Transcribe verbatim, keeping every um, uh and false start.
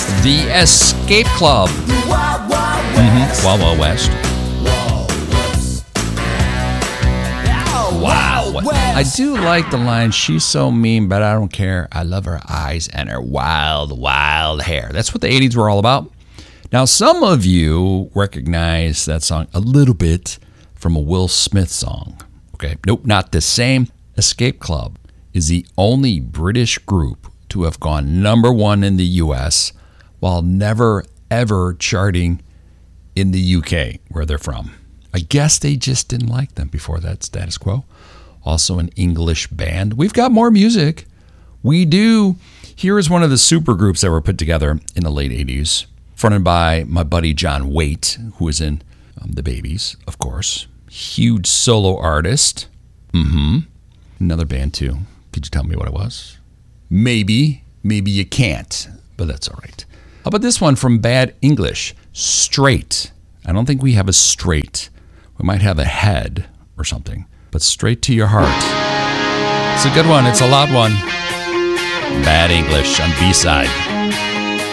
The Escape Club. Mm-hmm. Wild Wild West. Wow. I do like the line, she's so mean, but I don't care. I love her eyes and her wild, wild hair. That's what the eighties were all about. Now, some of you recognize that song a little bit from a Will Smith song. Okay, nope, not the same. Escape Club is the only British group to have gone number one in the U S while never, ever charting in the U K, where they're from. I guess they just didn't like them before that status quo. Also an English band. We've got more music. We do. Here is one of the super groups that were put together in the late eighties, fronted by my buddy John Waite, who was in um, The Babies, of course. Huge solo artist. Mm-hmm. Another band, too. Could you tell me what it was? Maybe. Maybe you can't, but that's all right. How about this one from Bad English? Straight. I don't think we have a straight. We might have a head or something, but straight to your heart. It's a good one. It's a loud one. Bad English on B-side.